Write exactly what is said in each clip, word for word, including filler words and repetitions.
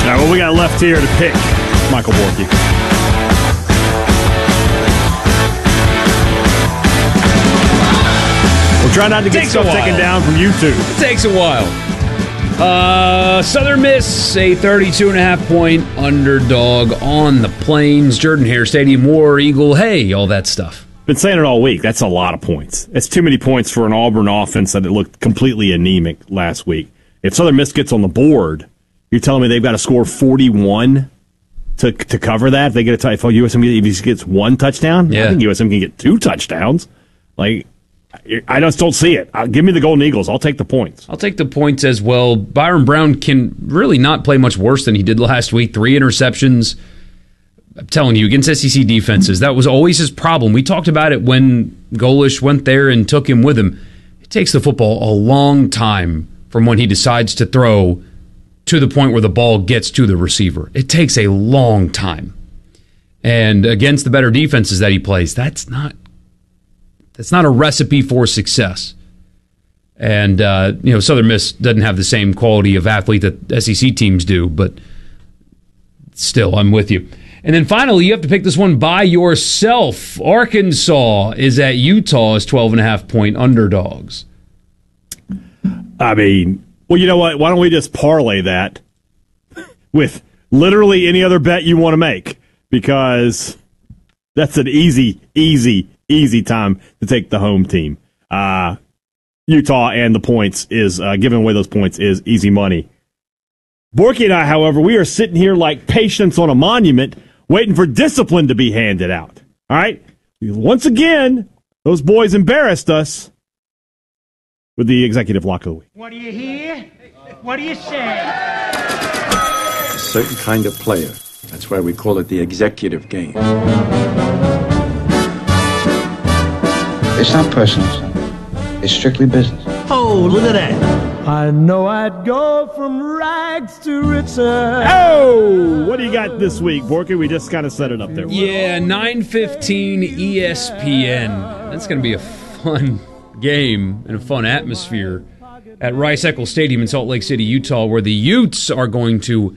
All right, what we got left here to pick, Michael Borky? We're trying not to get stuff taken down from YouTube. It takes a while. Uh, Southern Miss, a thirty-two and a half point underdog on the Plains. Jordan-Hare Stadium, War Eagle, hey, all that stuff. Been saying it all week. That's a lot of points. It's too many points for an Auburn offense that it looked completely anemic last week. If Southern Miss gets on the board, you're telling me they've got to score forty-one to to cover that? If they get a t- if U S M if he gets one touchdown, yeah. I think U S M can get two touchdowns. Like, I just don't see it. Uh, give me the Golden Eagles. I'll take the points. I'll take the points as well. Byron Brown can really not play much worse than he did last week. Three interceptions. I'm telling you, against S E C defenses, that was always his problem. We talked about it when Golish went there and took him with him. It takes the football a long time from when he decides to throw to the point where the ball gets to the receiver. It takes a long time. And against the better defenses that he plays, that's not that's not a recipe for success. And, uh, you know, Southern Miss doesn't have the same quality of athlete that S E C teams do, but still, I'm with you. And then finally, you have to pick this one by yourself. Arkansas is at Utah as twelve and a half point underdogs. I mean, well, you know what? Why don't we just parlay that with literally any other bet you want to make? Because that's an easy, easy, easy time to take the home team. Uh, Utah and the points is, uh, giving away those points is easy money. Borky and I, however, we are sitting here like patients on a monument waiting for discipline to be handed out. All right? Once again, those boys embarrassed us with the executive lock of the week. What do you hear? What do you say? A certain kind of player. That's why we call it the executive game. It's not personal, son. It's strictly business. Oh, look at that. I know I'd go from rags to riches. Oh, what do you got this week, Borky? We just kind of set it up there. Yeah, nine fifteen E S P N. That's going to be a fun game and a fun atmosphere at Rice-Eccles Stadium in Salt Lake City, Utah, where the Utes are going to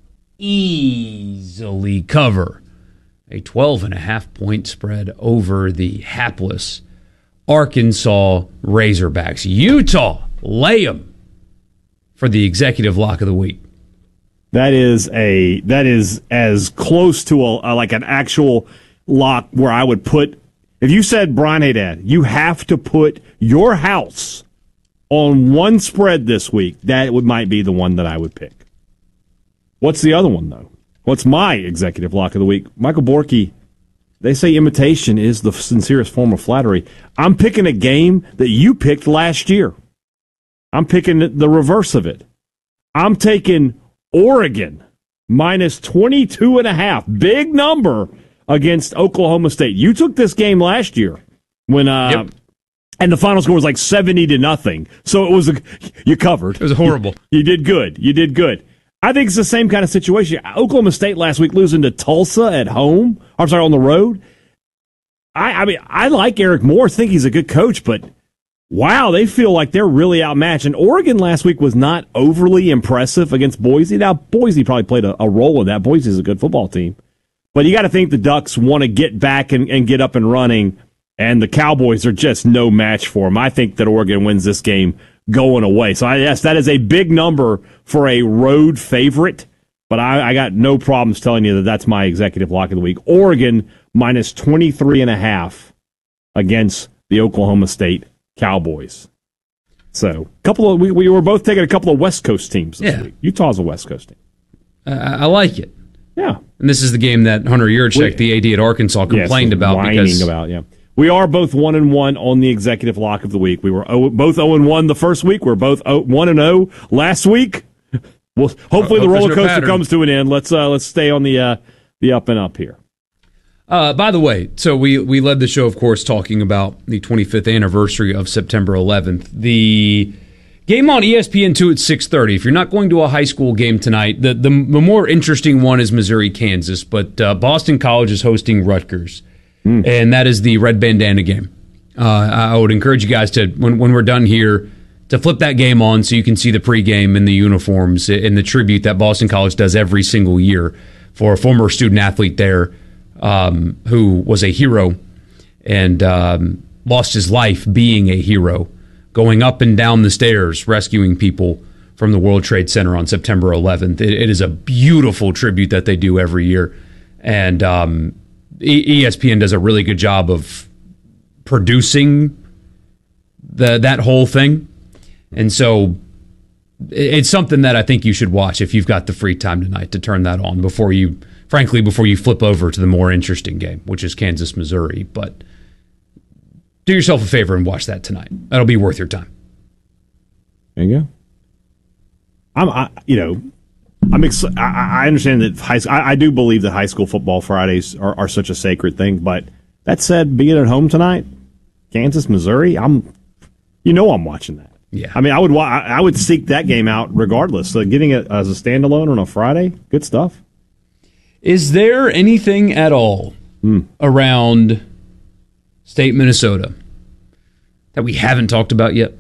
easily cover a twelve and a half point spread over the hapless Arkansas Razorbacks. Utah, lay 'em for the executive lock of the week. That is a that is as close to a, a like an actual lock where I would put. If you said, Brian Haydad, you have to put your house on one spread this week, that would might be the one that I would pick. What's the other one, though? What's my executive lock of the week? Michael Borky, they say imitation is the sincerest form of flattery. I'm picking a game that you picked last year. I'm picking the reverse of it. I'm taking Oregon minus twenty-two and a half. Big number against Oklahoma State. You took this game last year when, uh, yep. and the final score was like seventy to nothing. So it was, a, you covered. It was horrible. You, you did good. You did good. I think it's the same kind of situation. Oklahoma State last week losing to Tulsa at home. I'm sorry, on the road. I, I mean, I like Eric Morris. Think he's a good coach, but wow, they feel like they're really outmatched. And Oregon last week was not overly impressive against Boise. Now, Boise probably played a, a role in that. Boise's a good football team. But you got to think the Ducks want to get back and, and get up and running, and the Cowboys are just no match for them. I think that Oregon wins this game going away. So, I, yes, that is a big number for a road favorite, but I, I got no problems telling you that that's my executive lock of the week. Oregon minus twenty-three and a half against the Oklahoma State Cowboys. So, couple of we, we were both taking a couple of West Coast teams this yeah. week. Utah's a West Coast team. Uh, I like it. Yeah. And this is the game that Hunter Yurchek, the A D at Arkansas, complained yes, about. Whining because about, yeah. We are both one and one on the executive lock of the week. We were oh, both zero and one the first week. We're both one and zero last week. Well, hopefully the roller coaster no comes to an end. Let's uh, let's stay on the uh, the up and up here. Uh, by the way, so we we led the show, of course, talking about the twenty-fifth anniversary of September eleventh. The game on E S P N two at six thirty. If you're not going to a high school game tonight, the the, the more interesting one is Missouri, Kansas. But uh, Boston College is hosting Rutgers. Mm. And that is the red bandana game. Uh, I would encourage you guys to, when, when we're done here, to flip that game on so you can see the pregame and the uniforms and the tribute that Boston College does every single year for a former student athlete there um, who was a hero and um, lost his life being a hero, going up and down the stairs, rescuing people from the World Trade Center on September eleventh. It, it is a beautiful tribute that they do every year. And um, E S P N does a really good job of producing the that whole thing. And so it's something that I think you should watch if you've got the free time tonight to turn that on before you, frankly, before you flip over to the more interesting game, which is Kansas, Missouri. But do yourself a favor and watch that tonight. That'll be worth your time. There you go. I'm, I, you know, I'm. Ex- I, I understand that high. I, I do believe that high school football Fridays are, are such a sacred thing. But that said, being at home tonight, Kansas, Missouri, I'm. You know, I'm watching that. Yeah. I mean, I would. I would seek that game out regardless. So getting it as a standalone on a Friday, good stuff. Is there anything at all hmm. around State, Minnesota that we haven't talked about yet?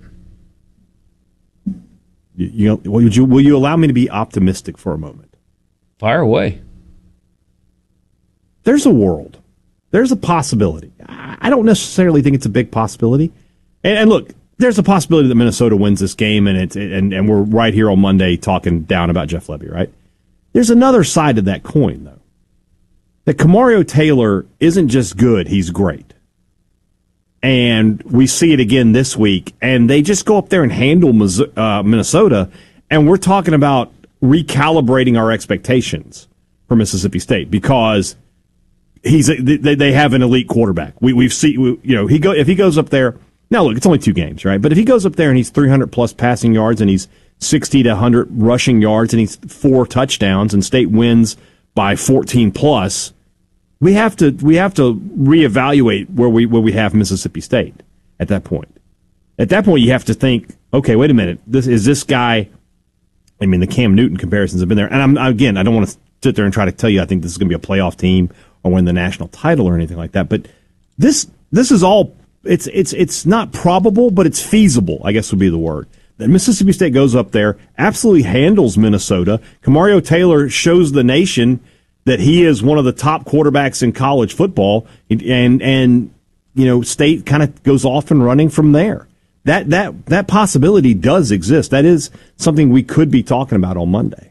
You, you know, will you will you allow me to be optimistic for a moment? Fire away. There's a world. There's a possibility. I don't necessarily think it's a big possibility. And, and look, there's a possibility that Minnesota wins this game, and it's and, and we're right here on Monday talking down about Jeff Lebby, right? There's another side to that coin, though. That Kamario Taylor isn't just good; he's great. And we see it again this week, and they just go up there and handle uh, Minnesota, and we're talking about recalibrating our expectations for Mississippi State because he's a, they, they have an elite quarterback. We, we've seen, we, you know, he go if he goes up there. Now, look, it's only two games, right? But if he goes up there and he's three hundred plus passing yards and he's sixty to one hundred rushing yards and he's four touchdowns and State wins by fourteen plus. We have to we have to reevaluate where we where we have Mississippi State at that point. At that point, you have to think, okay, wait a minute, this is this guy. I mean, the Cam Newton comparisons have been there, and I'm again, I don't want to sit there and try to tell you I think this is going to be a playoff team or win the national title or anything like that. But this this is all it's it's it's not probable, but it's feasible, I guess would be the word. That Mississippi State goes up there, absolutely handles Minnesota. Kamario Taylor shows the nation that he is one of the top quarterbacks in college football, and and you know State kind of goes off and running from there. That that that possibility does exist. That is something we could be talking about on Monday.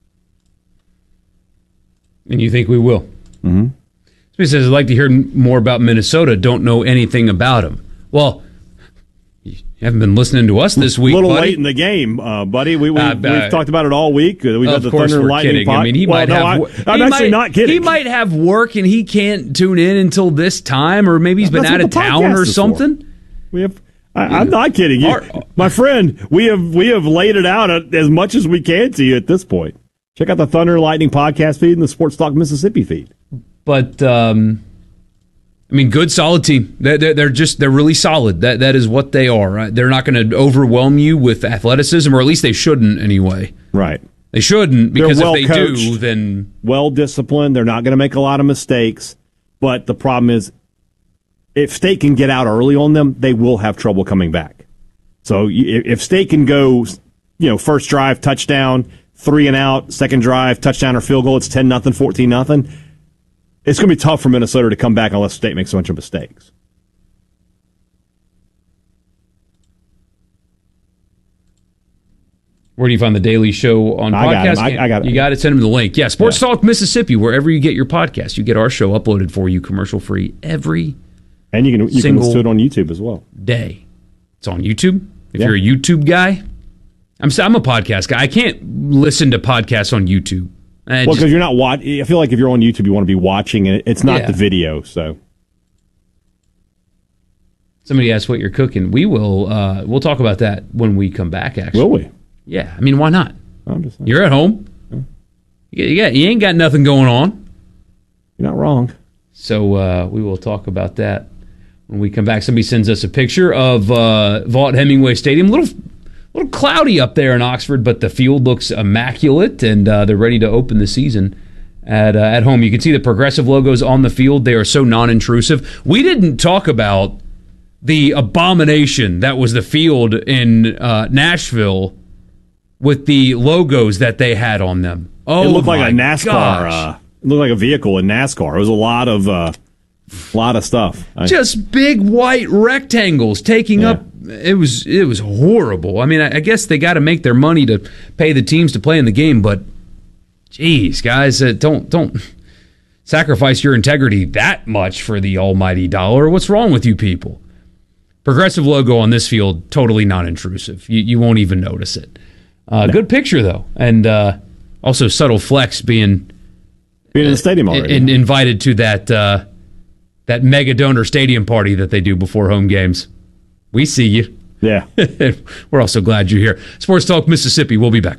And you think we will? Mm-hmm. Somebody says, I'd like to hear more about Minnesota. Don't know anything about them. Well, you haven't been listening to us this week, a little buddy. late in the game, uh, buddy. We, we, uh, we've uh, talked about it all week. We've got the Thunder and Lightning pot. I mean, he well, might no, have. I, I'm he actually might, not kidding. He might have work and he can't tune in until this time, or maybe he's been That's out of what the town podcast or is something. for. We have. I, I'm not kidding you, Our- my friend. We have we have laid it out as much as we can to you at this point. Check out the Thunder and Lightning podcast feed and the Sports Talk Mississippi feed. But um, I mean, good, solid team. They're, they're, they're just they're really solid. That that is what they are. Right? They're not going to overwhelm you with athleticism, or at least they shouldn't anyway. Right. They shouldn't, because well if they coached, do, then well disciplined. They're not going to make a lot of mistakes. But the problem is, if State can get out early on them, they will have trouble coming back. So if State can go, you know, first drive, touchdown, three and out, second drive, touchdown or field goal, it's ten nothing, fourteen nothing. It's going to be tough for Minnesota to come back unless State makes a bunch of mistakes. where do you find the Daily Show on I podcast? Got I, I got it. You got to send them the link. Yeah, Sports yeah. Talk Mississippi, wherever you get your podcast. You get our show uploaded for you commercial free every And you can you can single listen to it on YouTube as well. day. It's on YouTube. If Yeah. you're a YouTube guy, I'm I'm a podcast guy. I can't listen to podcasts on YouTube. I Well, just- because you're not watch. I feel like if you're on YouTube, you want to be watching, and it's not Yeah. the video. So somebody asked what you're cooking. We will. Uh, we'll talk about that when we come back. Actually, will we? Yeah. I mean, why not? I'm just saying. You're at home. You, you got. You ain't got nothing going on. You're not wrong. So uh, we will talk about that when we come back. Somebody sends us a picture of uh, Vaught Hemingway Stadium. A little, little cloudy up there in Oxford, but the field looks immaculate, and uh, they're ready to open the season at uh, at home. You can see the Progressive logos on the field. They are so non-intrusive. We didn't talk about the abomination that was the field in uh, Nashville with the logos that they had on them. Oh, it looked like a NASCAR. Gosh. Uh, it looked like a vehicle in NASCAR. It was a lot of, uh, lot of stuff. Just big white rectangles taking yeah. up. It was it was horrible. I mean, I, I guess they got to make their money to pay the teams to play in the game, but geez, guys, uh, don't don't sacrifice your integrity that much for the almighty dollar. What's wrong with you people? Progressive logo on this field, totally non-intrusive. You, you won't even notice it. Uh, no. Good picture, though. And uh, also subtle flex being, being in the stadium already. And invited to that, uh, that mega donor stadium party that they do before home games. We see you. Yeah. We're also glad you're here. Sports Talk Mississippi. We'll be back.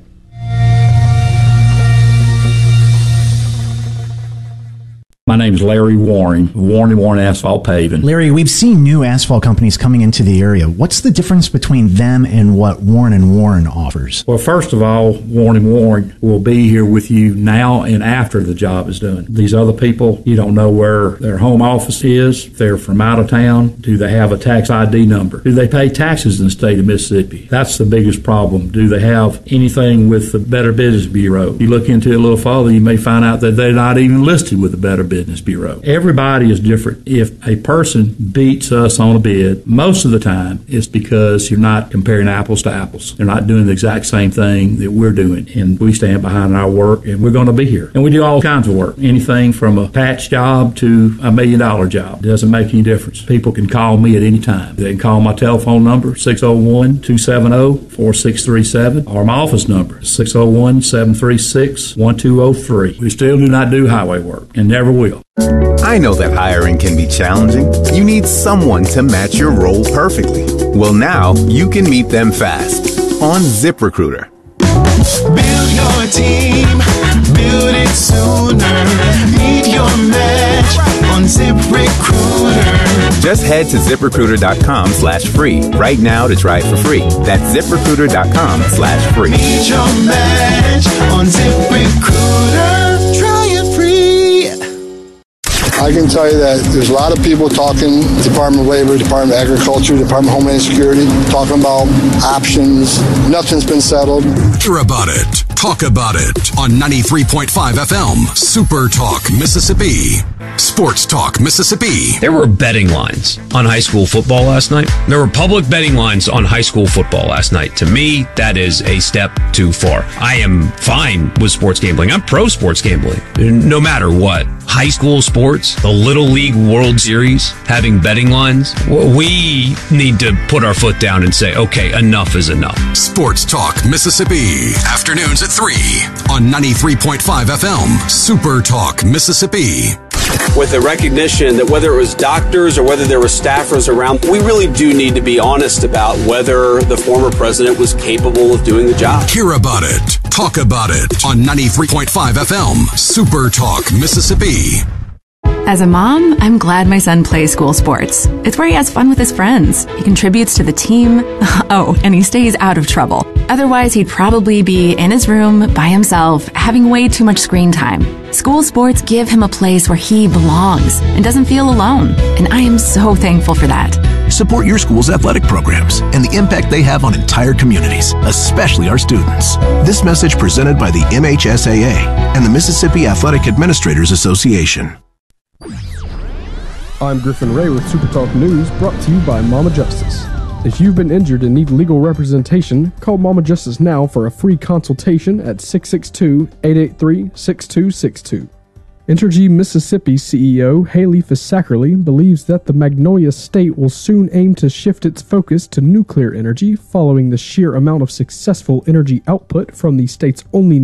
My name is Larry Warren, Warren and Warren Asphalt Paving. Larry, we've seen new asphalt companies coming into the area. What's the difference between them and what Warren and Warren offers? Well, first of all, Warren and Warren will be here with you now and after the job is done. These other people, you don't know where their home office is. If they're from out of town, do they have a tax I D number? Do they pay taxes in the state of Mississippi? That's the biggest problem. Do they have anything with the Better Business Bureau? You look into it a little further, you may find out that they're not even listed with the Better Business Bureau. Everybody is different. If a person beats us on a bid, most of the time it's because you're not comparing apples to apples. They're not doing the exact same thing that we're doing, and we stand behind our work, and we're going to be here. And we do all kinds of work, anything from a patch job to a million dollar job. It doesn't make any difference. People can call me at any time. They can call my telephone number, six oh one, two seven oh, four six three seven, or my office number, six oh one, seven three six, one two oh three. We still do not do highway work, and never will. I know that hiring can be challenging. You need someone to match your role perfectly. Well, now you can meet them fast on ZipRecruiter. Build your team, build it sooner. Meet your match on ZipRecruiter. Just head to ZipRecruiter.com slash free right now to try it for free. That's ZipRecruiter.com slash free. Meet your match on ZipRecruiter. Try it free. I can tell you that there's a lot of people talking, Department of Labor, Department of Agriculture, Department of Homeland Security, talking about options. Nothing's been settled. Hear about it. Talk about it on ninety-three point five F M, Super Talk, Mississippi. Sports Talk, Mississippi. There were betting lines on high school football last night. There were public betting lines on high school football last night. To me, that is a step too far. I am fine with sports gambling. I'm pro sports gambling, no matter what. High school sports, the Little League World Series, having betting lines, we need to put our foot down and say, okay, enough is enough. Sports Talk, Mississippi. Afternoons at three on ninety-three point five F M, Super Talk, Mississippi. With the recognition that whether it was doctors or whether there were staffers around, we really do need to be honest about whether the former president was capable of doing the job. Hear about it. Talk about it on ninety-three point five F M, Super Talk, Mississippi. As a mom, I'm glad my son plays school sports. It's where he has fun with his friends. He contributes to the team. Oh, and he stays out of trouble. Otherwise, he'd probably be in his room by himself, having way too much screen time. School sports give him a place where he belongs and doesn't feel alone. And I am so thankful for that. Support your school's athletic programs and the impact they have on entire communities, especially our students. This message presented by the M H S A A and the Mississippi Athletic Administrators Association. I'm Griffin Ray with Super Talk News, brought to you by Mama Justice. If you've been injured and need legal representation, call Mama Justice now for a free consultation at six six two, eight eight three, six two six two. Entergy Mississippi C E O Haley Fisackerly believes that the Magnolia State will soon aim to shift its focus to nuclear energy following the sheer amount of successful energy output from the state's only